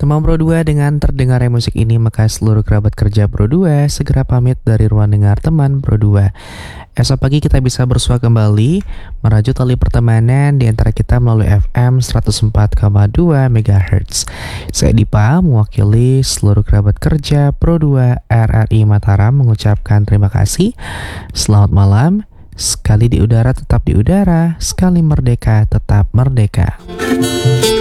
Teman Pro 2, dengan terdengarnya musik ini maka seluruh kerabat kerja Pro 2 segera pamit dari ruang dengar teman Pro 2. Esok pagi kita bisa bersua kembali merajut tali pertemanan di antara kita melalui FM 104,2 MHz. Saya Dipa mewakili seluruh kerabat kerja Pro 2 RRI Mataram mengucapkan terima kasih. Selamat malam. Sekali di udara tetap di udara, sekali merdeka tetap merdeka.